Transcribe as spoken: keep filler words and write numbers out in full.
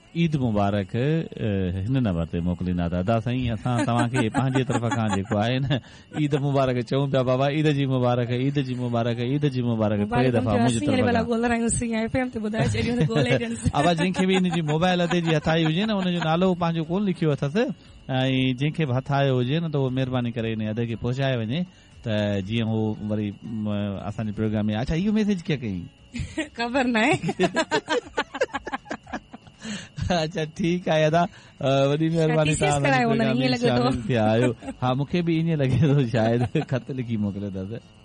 ईद मुबारक हिन नंबर ते मोकिलींदा दादा साईं। असां तव्हांखे पंहिंजे तरफ़ खां जेको आहे न ईद मुबारक चऊं पिया बाबा, ईद जी मुबारक, ईद जी मुबारक, ईद जी मुबारक टे दफ़ा मुंहिंजी तरफ़ आवाज़। जंहिंखे बि हिन जी मोबाइल ते जी हथाई हुजे न हुनजो नालो पंहिंजो कोन लिखियो अथसि, ऐं जंहिंखे बि हथ आयो हुजे न त उहो महिरबानी करे हिन अद खे पहुचाए वञे त जीअं उहो वरी असांजे प्रोग्राम में। अच्छा, इहो मैसेज क्या कई ख़बर न आहे। अच्छा ठीकु आहे अदा, वॾी महिरबानी तव्हां थिया आहियो। हा मूंखे बि ईअं लॻे थो शायदि खत लिखी मोकिलियो अथसि।